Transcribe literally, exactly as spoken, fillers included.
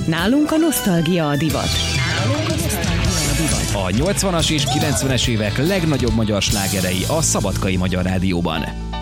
Nálunk a nosztalgia a divat. A nyolcvanas és kilencvenes évek legnagyobb magyar slágerei a Szabadkai Magyar Rádióban.